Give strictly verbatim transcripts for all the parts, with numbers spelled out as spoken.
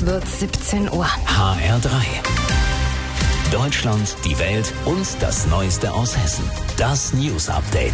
Es wird siebzehn Uhr. H R drei. Deutschland, die Welt und das Neueste aus Hessen. Das News Update.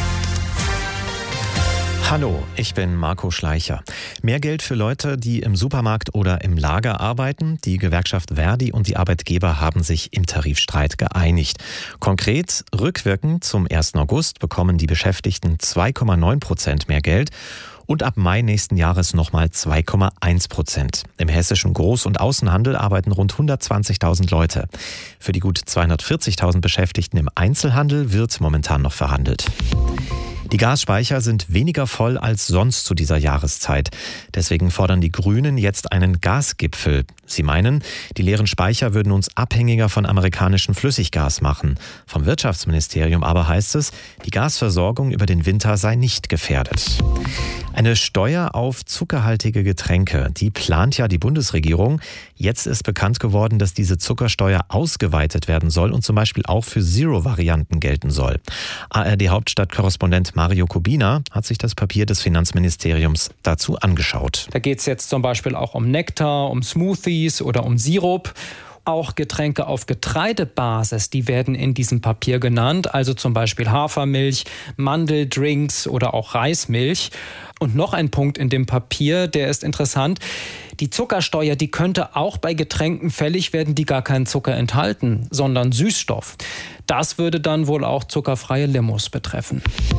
Hallo, ich bin Marco Schleicher. Mehr Geld für Leute, die im Supermarkt oder im Lager arbeiten. Die Gewerkschaft Verdi und die Arbeitgeber haben sich im Tarifstreit geeinigt. Konkret, rückwirkend zum ersten August bekommen die Beschäftigten zwei Komma neun Prozent mehr Geld. Und ab Mai nächsten Jahres nochmal zwei Komma eins Prozent. Im hessischen Groß- und Außenhandel arbeiten rund hundertzwanzigtausend Leute. Für die gut zweihundertvierzigtausend Beschäftigten im Einzelhandel wird momentan noch verhandelt. Die Gasspeicher sind weniger voll als sonst zu dieser Jahreszeit. Deswegen fordern die Grünen jetzt einen Gasgipfel. Sie meinen, die leeren Speicher würden uns abhängiger von amerikanischem Flüssiggas machen. Vom Wirtschaftsministerium aber heißt es, die Gasversorgung über den Winter sei nicht gefährdet. Eine Steuer auf zuckerhaltige Getränke, die plant ja die Bundesregierung. Jetzt ist bekannt geworden, dass diese Zuckersteuer ausgeweitet werden soll und zum Beispiel auch für Zero-Varianten gelten soll. A R D-Hauptstadtkorrespondent Mario Kubina hat sich das Papier des Finanzministeriums dazu angeschaut. Da geht es jetzt zum Beispiel auch um Nektar, um Smoothies oder um Sirup. Auch Getränke auf Getreidebasis, die werden in diesem Papier genannt, also zum Beispiel Hafermilch, Mandeldrinks oder auch Reismilch. Und noch ein Punkt in dem Papier, der ist interessant. Die Zuckersteuer, die könnte auch bei Getränken fällig werden, die gar keinen Zucker enthalten, sondern Süßstoff. Das würde dann wohl auch zuckerfreie Limos betreffen.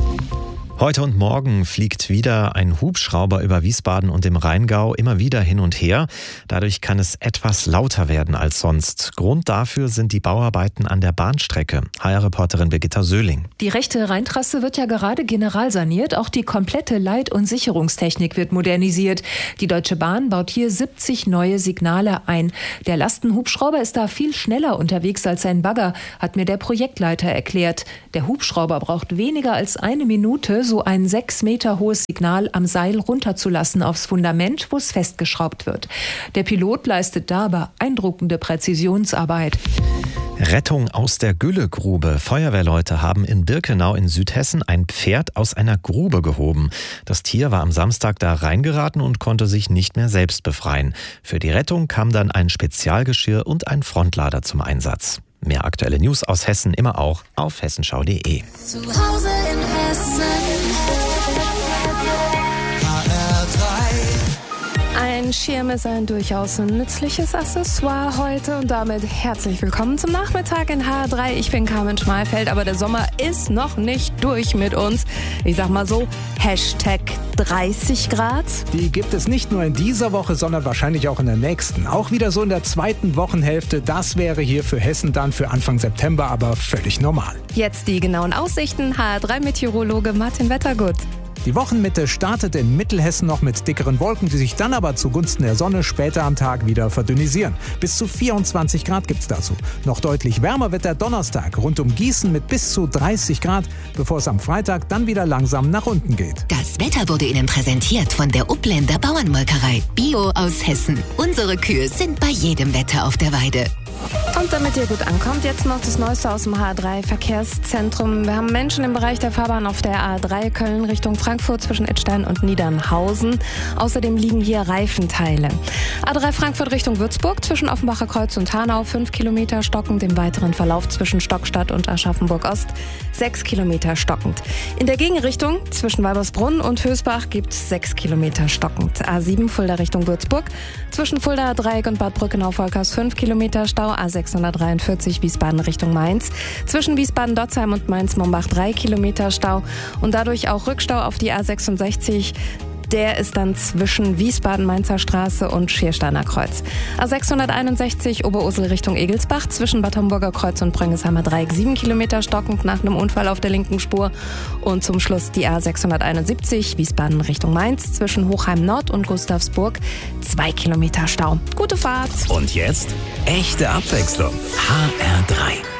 Heute und morgen fliegt wieder ein Hubschrauber über Wiesbaden und dem Rheingau immer wieder hin und her. Dadurch kann es etwas lauter werden als sonst. Grund dafür sind die Bauarbeiten an der Bahnstrecke. H R-Reporterin Birgitta Söhling. Die rechte Rheintrasse wird ja gerade generalsaniert. Auch die komplette Leit- und Sicherungstechnik wird modernisiert. Die Deutsche Bahn baut hier siebzig neue Signale ein. Der Lastenhubschrauber ist da viel schneller unterwegs als ein Bagger, hat mir der Projektleiter erklärt. Der Hubschrauber braucht weniger als eine Minute, so ein sechs Meter hohes Signal am Seil runterzulassen aufs Fundament, wo es festgeschraubt wird. Der Pilot leistet dabei beeindruckende Präzisionsarbeit. Rettung aus der Güllegrube. Feuerwehrleute haben in Birkenau in Südhessen ein Pferd aus einer Grube gehoben. Das Tier war am Samstag da reingeraten und konnte sich nicht mehr selbst befreien. Für die Rettung kam dann ein Spezialgeschirr und ein Frontlader zum Einsatz. Mehr aktuelle News aus Hessen immer auch auf hessenschau punkt de. Zu Hause in Hessen. H R drei. Ein Schirm ist ein durchaus nützliches Accessoire heute und damit herzlich willkommen zum Nachmittag in H R drei. Ich bin Carmen Schmalfeld, aber der Sommer ist noch nicht durch mit uns. Ich sag mal so, Hashtag dreißig Grad. Die gibt es nicht nur in dieser Woche, sondern wahrscheinlich auch in der nächsten. Auch wieder so in der zweiten Wochenhälfte. Das wäre hier für Hessen dann für Anfang September aber völlig normal. Jetzt die genauen Aussichten. H R drei Meteorologe Martin Wettergut. Die Wochenmitte startet in Mittelhessen noch mit dickeren Wolken, die sich dann aber zugunsten der Sonne später am Tag wieder verdünnisieren. Bis zu vierundzwanzig Grad gibt's dazu. Noch deutlich wärmer wird der Donnerstag rund um Gießen mit bis zu dreißig Grad, bevor es am Freitag dann wieder langsam nach unten geht. Das Wetter wurde Ihnen präsentiert von der Upländer Bauernmolkerei. Bio aus Hessen. Unsere Kühe sind bei jedem Wetter auf der Weide. Und damit ihr gut ankommt, jetzt noch das Neueste aus dem H R drei Verkehrszentrum. Wir haben Menschen im Bereich der Fahrbahn auf der A R drei Köln Richtung Frankfurt zwischen Idstein und Niedernhausen. Außerdem liegen hier Reifenteile. A R drei Frankfurt Richtung Würzburg zwischen Offenbacher Kreuz und Hanau fünf Kilometer stockend. Im weiteren Verlauf zwischen Stockstadt und Aschaffenburg Ost sechs Kilometer stockend. In der Gegenrichtung zwischen Weibersbrunn und Hösbach gibt es sechs Kilometer stockend. A sieben Fulda Richtung Würzburg zwischen Fulda Dreieck und Bad Brückenau-Volkers fünf Kilometer Stau. A sechshundertdreiundvierzig Wiesbaden Richtung Mainz. Zwischen Wiesbaden-Dotzheim und Mainz-Mombach drei Kilometer Stau und dadurch auch Rückstau auf die A sechsundsechzig. Der ist dann zwischen Wiesbaden-Mainzer Straße und Schiersteiner Kreuz. A sechshunderteinundsechzig Oberursel Richtung Egelsbach zwischen Bad Homburger Kreuz und Brönngesheimer Dreieck sieben Kilometer stockend nach einem Unfall auf der linken Spur. Und zum Schluss die A sechshunderteinundsiebzig Wiesbaden Richtung Mainz zwischen Hochheim Nord und Gustavsburg zwei Kilometer Stau. Gute Fahrt! Und jetzt echte Abwechslung. H R drei.